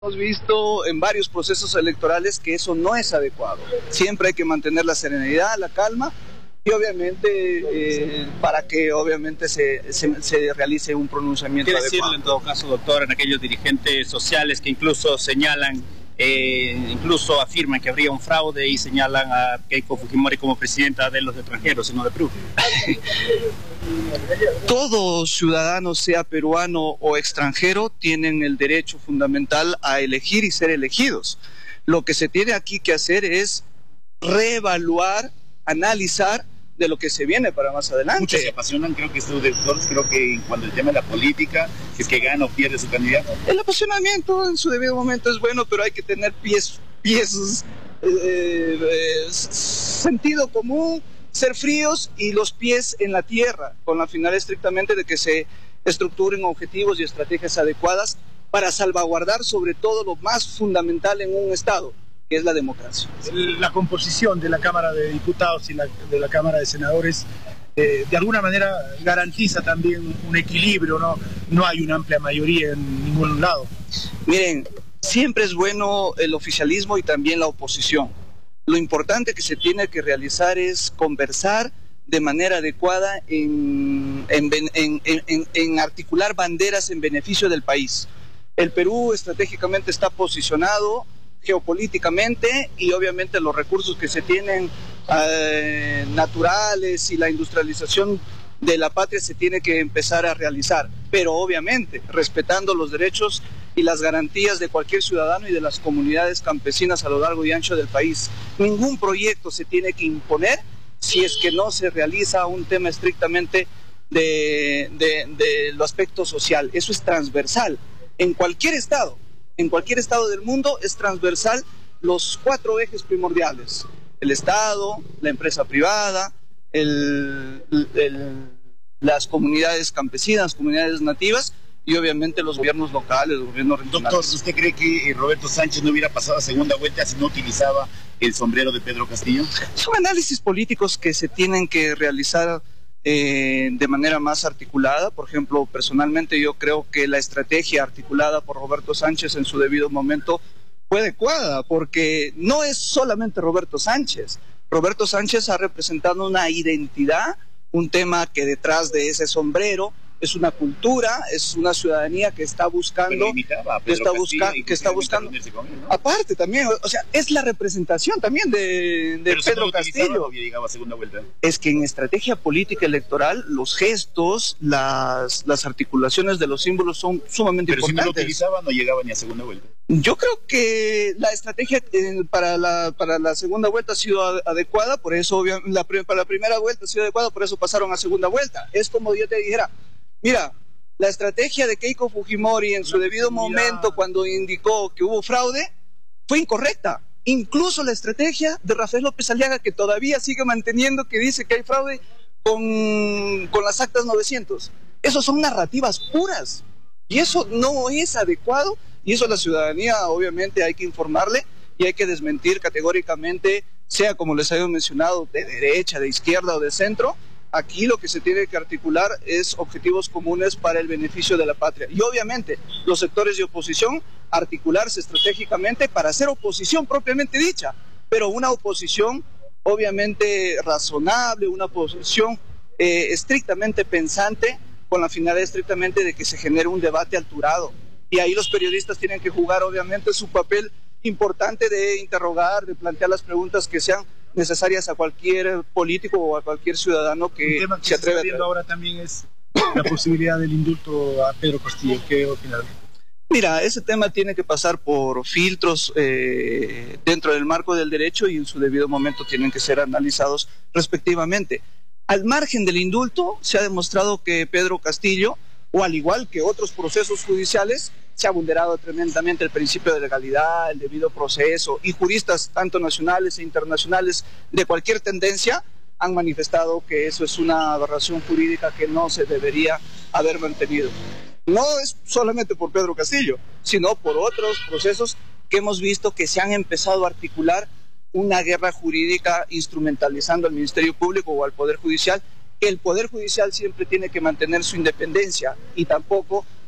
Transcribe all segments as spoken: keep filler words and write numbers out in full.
Hemos visto en varios procesos electorales que eso no es adecuado. Siempre hay que mantener la serenidad, la calma y obviamente eh, para que obviamente se, se, se realice un pronunciamiento ¿Qué adecuado. decirle en todo caso, doctor, en aquellos dirigentes sociales que incluso señalan, eh, incluso afirman que habría un fraude y señalan a Keiko Fujimori como presidenta de los extranjeros y no de Perú? Todo ciudadano, sea peruano o extranjero, tienen el derecho fundamental a elegir y ser elegidos. Lo que se tiene aquí que hacer es reevaluar, analizar de lo que se viene para más adelante. Muchos se apasionan, creo que estos doctores, creo que cuando el tema de la política, si es que gana o pierde su candidato. El apasionamiento en su debido momento es bueno, pero hay que tener pies, pies, eh, eh, sentido común, ser fríos y los pies en la tierra, con la finalidad estrictamente de que se estructuren objetivos y estrategias adecuadas para salvaguardar sobre todo lo más fundamental en un Estado, que es la democracia. La composición de la Cámara de Diputados y la, de la Cámara de Senadores eh, de alguna manera garantiza también un equilibrio, ¿no? No hay una amplia mayoría en ningún lado. Miren, siempre es bueno el oficialismo y también la oposición. Lo importante que se tiene que realizar es conversar de manera adecuada en, en, en, en, en articular banderas en beneficio del país. El Perú estratégicamente está posicionado geopolíticamente y obviamente los recursos que se tienen eh, naturales y la industrialización de la patria se tiene que empezar a realizar, pero obviamente respetando los derechos y las garantías de cualquier ciudadano y de las comunidades campesinas a lo largo y ancho del país. Ningún proyecto se tiene que imponer si es que no se realiza un tema estrictamente de, de, de lo aspecto social. Eso es transversal. En cualquier estado, en cualquier estado del mundo es transversal los cuatro ejes primordiales. El Estado, la empresa privada, el, el, las comunidades campesinas, comunidades nativas, y obviamente los gobiernos locales, los gobiernos regionales. Doctor, ¿usted cree que Roberto Sánchez no hubiera pasado a segunda vuelta si no utilizaba el sombrero de Pedro Castillo? Son análisis políticos que se tienen que realizar eh, de manera más articulada. Por ejemplo, personalmente yo creo que la estrategia articulada por Roberto Sánchez en su debido momento fue adecuada, porque no es solamente Roberto Sánchez. Roberto Sánchez ha representado una identidad, un tema que detrás de ese sombrero es una cultura, es una ciudadanía que está buscando, que está, busca, que está buscando, él, ¿no? Aparte también, o sea, es la representación también de, de Pedro si no Castillo. Llegaba a segunda vuelta. Es que en estrategia política electoral los gestos, las, las articulaciones de los símbolos son sumamente Pero importantes. Pero si no lo utilizaba no llegaba ni a segunda vuelta. Yo creo que la estrategia eh, para, la, para la segunda vuelta ha sido ad adecuada, por eso obvio, la, para la primera vuelta ha sido adecuada, por eso pasaron a segunda vuelta. Es como yo te dijera, mira, la estrategia de Keiko Fujimori en su debido momento cuando indicó que hubo fraude fue incorrecta. Incluso la estrategia de Rafael López Aliaga, que todavía sigue manteniendo que dice que hay fraude con, con las actas novecientos. Esas son narrativas puras y eso no es adecuado y eso a la ciudadanía obviamente hay que informarle y hay que desmentir categóricamente, sea como les había mencionado, de derecha, de izquierda o de centro. Aquí lo que se tiene que articular es objetivos comunes para el beneficio de la patria. Y obviamente los sectores de oposición articularse estratégicamente para hacer oposición propiamente dicha, pero una oposición obviamente razonable, una oposición eh, estrictamente pensante, con la finalidad estrictamente de que se genere un debate alturado. Y ahí los periodistas tienen que jugar obviamente su papel importante de interrogar, de plantear las preguntas que sean necesarias a cualquier político o a cualquier ciudadano que, Un tema que se atreve se está viendo ahora también es la posibilidad del indulto a Pedro Castillo. ¿Qué opinas? Mira, ese tema tiene que pasar por filtros eh, dentro del marco del derecho y en su debido momento tienen que ser analizados respectivamente. Al margen del indulto, se ha demostrado que Pedro Castillo, o al igual que otros procesos judiciales, se ha vulnerado tremendamente el principio de legalidad, el debido proceso, y juristas tanto nacionales e internacionales de cualquier tendencia han manifestado que eso es una aberración jurídica que no se debería haber mantenido. No es solamente por Pedro Castillo, sino por otros procesos que hemos visto que se han empezado a articular una guerra jurídica instrumentalizando al Ministerio Público o al Poder Judicial. El Poder Judicial siempre tiene que mantener su independencia y tampoco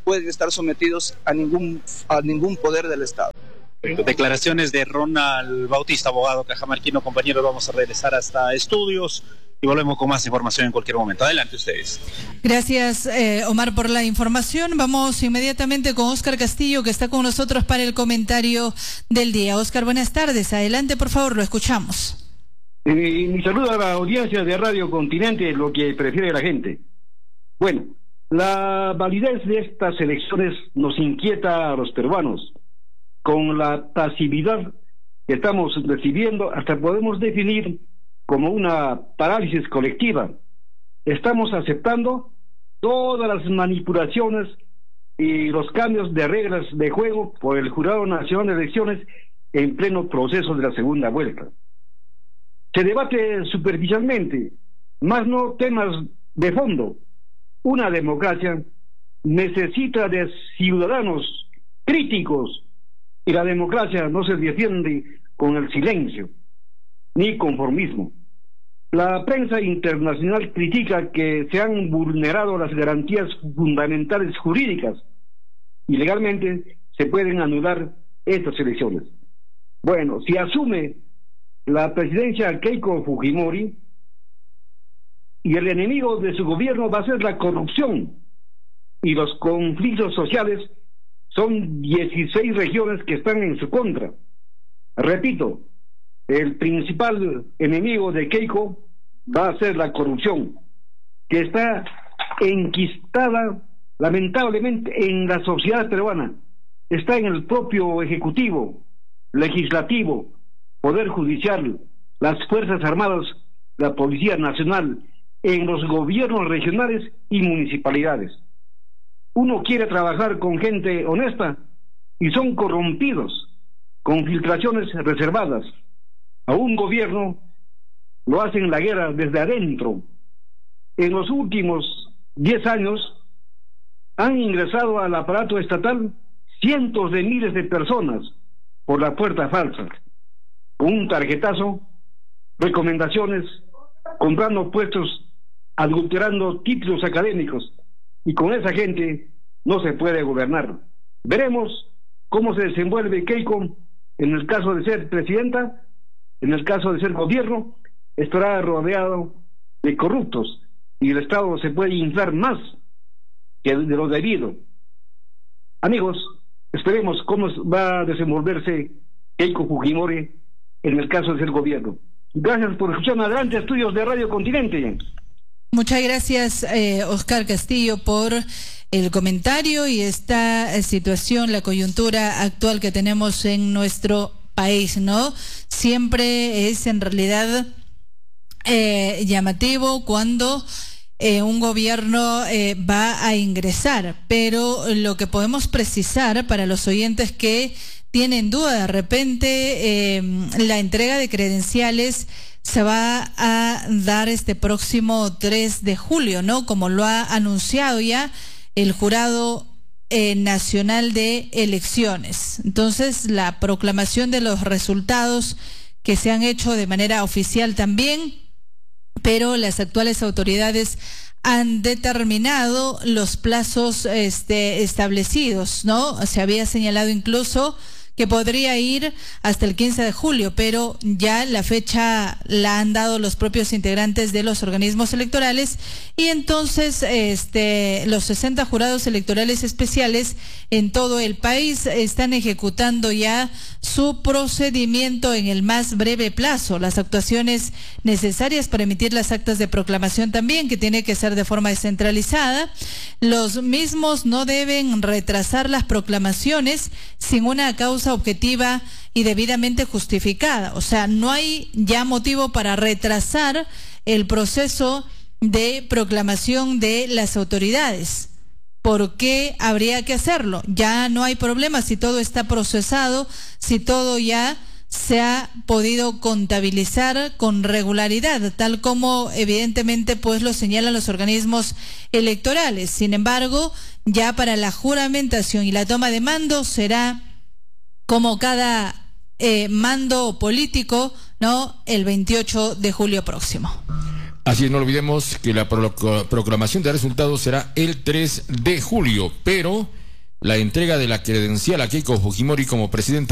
pueden estar sometidos a ningún, a ningún poder del Estado. Declaraciones de Ronald Bautista, abogado cajamarquino. Compañeros, vamos a regresar hasta estudios y volvemos con más información en cualquier momento. Adelante ustedes. Gracias, eh, Omar, por la información. Vamos inmediatamente con Óscar Castillo, que está con nosotros para el comentario del día. Óscar, buenas tardes. Adelante, por favor, lo escuchamos. Eh, mi saludo a la audiencia de Radio Continente, lo que prefiere la gente. Bueno, la validez de estas elecciones nos inquieta a los peruanos. Con la pasividad que estamos recibiendo, hasta podemos definir como una parálisis colectiva. Estamos aceptando todas las manipulaciones y los cambios de reglas de juego por el Jurado Nacional de Elecciones en pleno proceso de la segunda vuelta. Se debate superficialmente, más no temas de fondo. Una democracia necesita de ciudadanos críticos, y la democracia no se defiende con el silencio, ni conformismo. La prensa internacional critica que se han vulnerado las garantías fundamentales jurídicas y legalmente se pueden anular estas elecciones. Bueno, si asume la presidencia Keiko Fujimori, y el enemigo de su gobierno va a ser la corrupción y los conflictos sociales, son dieciséis regiones que están en su contra. Repito, el principal enemigo de Keiko va a ser la corrupción, que está enquistada lamentablemente en la sociedad peruana, está en el propio ejecutivo, legislativo, poder judicial, las Fuerzas Armadas, la Policía Nacional, en los gobiernos regionales y municipalidades. Uno quiere trabajar con gente honesta y son corrompidos, con filtraciones reservadas. A un gobierno lo hacen la guerra desde adentro. En los últimos diez años han ingresado al aparato estatal cientos de miles de personas por la puerta falsa, con un tarjetazo, recomendaciones, comprando puestos, adulterando títulos académicos, y con esa gente no se puede gobernar. Veremos cómo se desenvuelve Keiko en el caso de ser presidenta, en el caso de ser gobierno, estará rodeado de corruptos y el Estado se puede inflar más que de lo debido. Amigos, esperemos cómo va a desenvolverse Keiko Fujimori en el caso de ser gobierno. Gracias por escucharme. Adelante, estudios de Radio Continente. Muchas gracias, eh, Óscar Castillo, por el comentario y esta situación, la coyuntura actual que tenemos en nuestro país, ¿no? Siempre es en realidad eh, llamativo cuando eh, un gobierno eh, va a ingresar, pero lo que podemos precisar para los oyentes que tienen duda de repente, eh, la entrega de credenciales se va a dar este próximo tres de julio, ¿no? Como lo ha anunciado ya el Jurado eh, Nacional de Elecciones. Entonces, la proclamación de los resultados que se han hecho de manera oficial también, pero las actuales autoridades han determinado los plazos este, establecidos, ¿no? Se había señalado incluso que podría ir hasta el quince de julio, pero ya la fecha la han dado los propios integrantes de los organismos electorales y entonces este, los sesenta jurados electorales especiales en todo el país están ejecutando ya su procedimiento en el más breve plazo, las actuaciones necesarias para emitir las actas de proclamación también, que tiene que ser de forma descentralizada. Los mismos no deben retrasar las proclamaciones sin una causa objetiva y debidamente justificada. O sea, no hay ya motivo para retrasar el proceso de proclamación de las autoridades. ¿Por qué habría que hacerlo? Ya no hay problema si todo está procesado, si todo ya se ha podido contabilizar con regularidad, tal como evidentemente pues lo señalan los organismos electorales. Sin embargo, ya para la juramentación y la toma de mando será como cada eh, mando político, ¿no? El veintiocho de julio próximo. Así es, no olvidemos que la proclamación de resultados será el tres de julio, pero la entrega de la credencial a Keiko Fujimori como presidenta